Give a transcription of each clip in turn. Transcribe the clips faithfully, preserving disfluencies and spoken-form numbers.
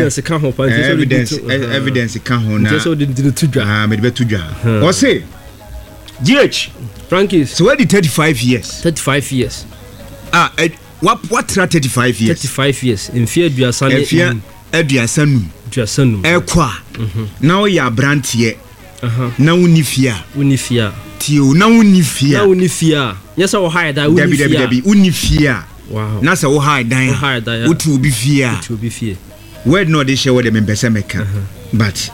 evidence can ho pa evidence evidence can ho na just so did to dwa ah me be to dwa o say G H Frankie so what the thirty-five years thirty-five years ah what what thirty-five years thirty-five years in fear aduasa in fear aduasa nu aduasa nu e kwa na o ya brantie na woni fia woni fia tio na woni fia na woni fia yesa wo hide da woni fia dabi dabi woni fia wow na se wo hide dan wo hide dan utu obi fia utu obi fia word no dey share what them pese meka but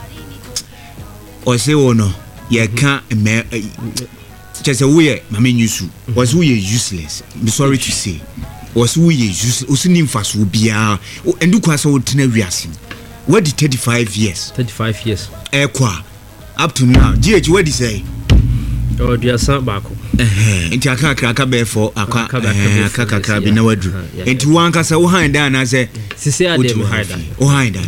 o say wo no ye can me just we mama nyusu was we useless be sorry to say was we useless usini mfaso bia endu kwa so tena wiase what the thirty-five years thirty-five years e kwa up to now G H what do you say oh dia san bako eh enti aka aka be for aka aka aka be na wadu enti wanka sa wo handa na say sisi ade mo handa o handa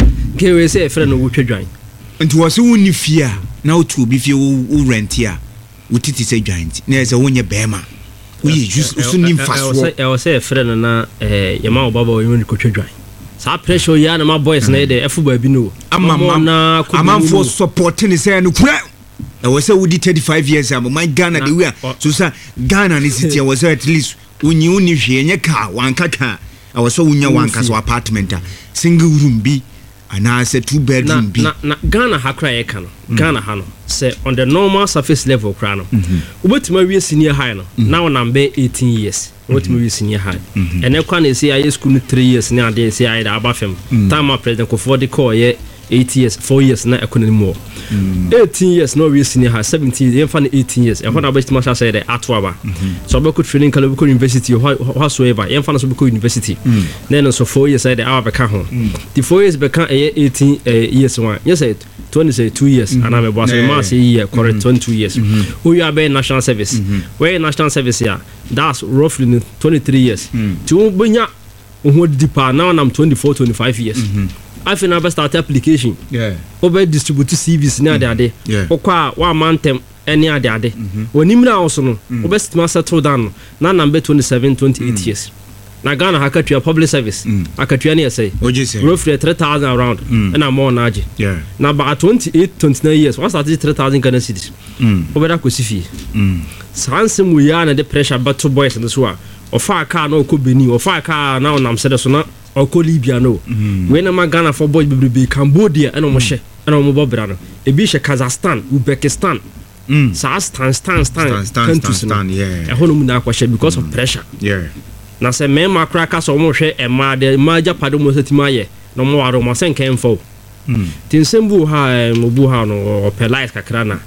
ke we say friend no wo twedwan enti wo se woni fia na wo tu obi fie wo rent ya wo titi say giant na say wonye bema wo ye use usuni mfaso e wo say friend na eh yema wo baba wo yoni ko twedwan sa pressure ya na my boys na dey efu ba bi no amama na amanfo supporting say no kura e wo say wo di thirty-five years am my Ghana the way so say Ghana ni city was at least unyi uni hwe nye ka wanka ka e wo so unya wanka so apartment single room bi ana say two bedroom bi na na Ghana ha kra ye ka no Ghana ha no say on the normal surface level kra no obetima wie senior high no now number eighteen years obetima wie senior high and e kwa na say high school three years na dey say I da abafem time president ko for the call ye eight years four years na economy more eighteen years no we senior high seventeen years fan eighteen years e ho na betima sha say dey atwaba so be ko training kala be ko university whatsoever e fan so be ko university then so four years I dey our be ka ho the four years be ka eighteen years one yes it twenty say two years and I'm a boss we must say year correct twenty-two years who you are be national service where national service here that's roughly twenty-three years to bunya who deeper now I'm twenty-four twenty-five years I feel never start application yeah over distribute C Vs na ade ade okwa wa mantem any ade ade onimra also no obest ma settle down na number twenty-seven twenty-eight years na Ghana hakatwa public service akatwa na say roughly three thousand around and I'm more naje yeah na ba twenty-eight twenty-nine years what start three thousand Ghana cedis obeda ko sifi sansem we ya na the pressure battle boys and so ofa car na ko beni ofa car na onam sede so na oko Libya no we na Ghana for boys be Cambodia and omo hye and omo bobra no e bi hye Kazakhstan Uzbekistan mm sa stand stand stand stand stand yeah e hono mu na akwahye because of pressure yeah na se me makra ka so omo hwe e ma de ma japado mo setima ye no mo waro mo sen kan fo mm tinsembu ha mo bu ha no o pelite kakra na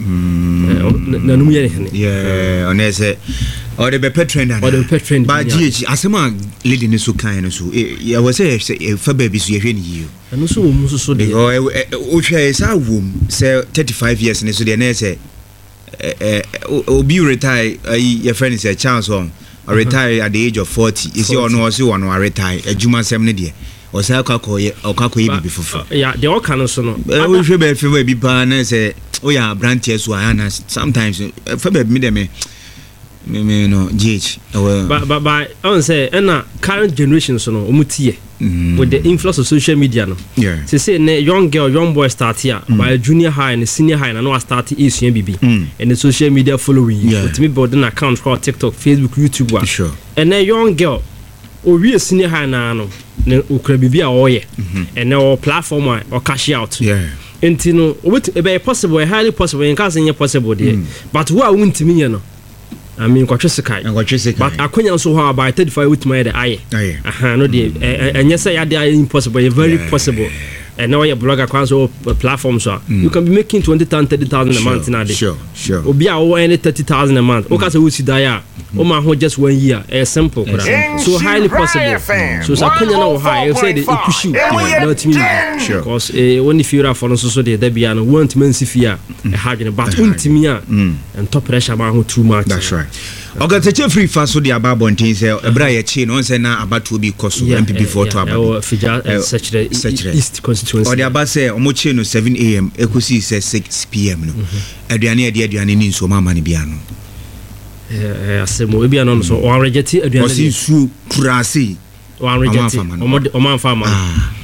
na num ye ne yeah onese or the better trend or the better trend ba G H asema lady ne so kan no so ya we say fa baby so ye hwe ni yi no so mo so so de o hwe sa wom say thirty-five years ne so de na say eh obi retire your friend is a chance on or retire at the age of forty is you no so one retire adwuma sem ne de o say akakoye okakoye bibi fofo yeah the all can so no we hwe be fe bi pa na say o ya branch so ana sometimes fa baby me dem me me no G H but but but on say na current generation so no omutie with the influence of social media no yeah say say na young girl young boy start here by junior high and senior high na no start E C N B B and the social media following with me building account called TikTok Facebook YouTube wa sure and a young girl o we senior high na no na okra bibi a oye and na platform or cash out yeah entino obet e be possible highly possible in case any possible there but who are wuntimi ye no I mean kwatwesikai kwatwesikai but akonya so how about thirty-five with my the aye aye aha no dey and yes say they are impossible very possible and now your blogger can so platform so you can be making twenty thousand thirty thousand a month na dey sure sure obi a wo any thirty thousand a month o ka say we see die o ma ho just one year a simple so highly possible so so akonya na wo high you say they push you not me sure because eh when you feel for so so dey da bia no want man si fear e hard but untimi a and top pressure ma ho too much that's right oga teche free fast so the ababo ntin say ebra ye chi no say na abatu obi koso M P P for to ababo fija such the east constituency or the abase omo chi no seven a m ekosi say six p m no aduane ade aduane ni nso mama ne bia no eh asemo bia no so o reject aduane o si su kurasi o reject o mo o man farmer